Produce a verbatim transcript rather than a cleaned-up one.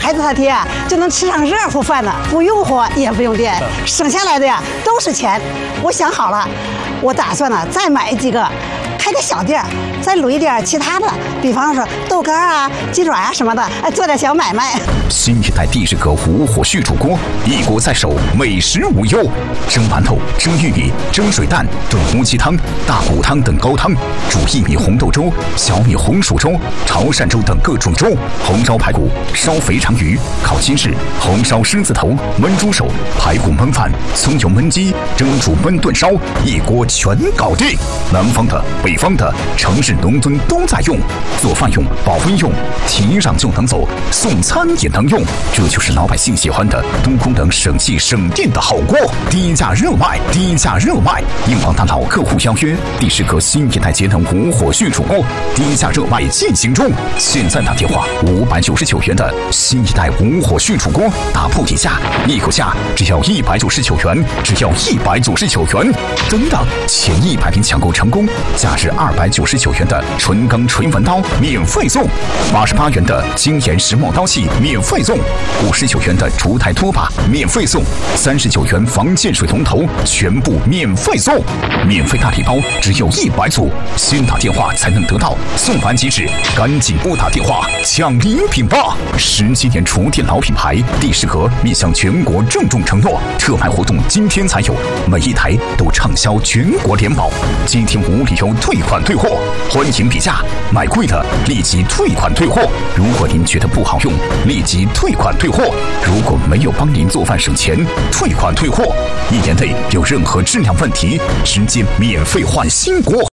孩子他爹啊就能吃上热乎饭了，不用火也不用电，省下来的呀都是钱。我想好了，我打算呢再买几个，开个小店，再卤一点其他的，比方说豆干啊、鸡爪啊什么的，哎，做点小买卖。 新一代地式革无火续煮锅，一锅在手，美食无忧。蒸馒头、蒸玉米、蒸水蛋、炖乌鸡汤、大骨汤等高汤，煮薏米红豆粥、小米红薯粥、潮汕粥等各种粥，红烧排骨、烧肥肠鱼、烤鸡翅、红烧狮子头、焖猪手、排骨焖饭、葱油焖鸡、蒸煮焖炖烧，一锅全搞定。南方的、北方的、城市农村都在用，做饭用、保温用，提上就能走，送餐也能用，这就是老百姓喜欢的多功能省气省电的好锅。低价热卖，低价热卖！应广大老客户邀约，第十个新一代节能无火续煮锅低价热卖进行中。现在打电话五百九十九元的新一代无火续煮锅，打破底价，一口价只要一百九十九元，只要一百九十九元。等等，前一百名抢购成功，价值二百九十九元的纯钢锤纹刀免费送，八十八元的精研石墨刀器免费送，五十九元的烛台拖把免费送，三十九元防溅水龙头全部免费送，免费大礼包只有一百组，先打电话才能得到，送完即止，赶紧拨打电话抢礼品吧！十七年厨电老品牌，第十盒面向全国郑重承诺，特卖活动今天才有，每一台都畅销全国联保，今天无理由退款退货，欢迎比价，买贵了立即退款退货。如果您觉得不好用，立即退款退货。如果没有帮您做饭省钱，退款退货。一年内有任何质量问题，直接免费换新锅。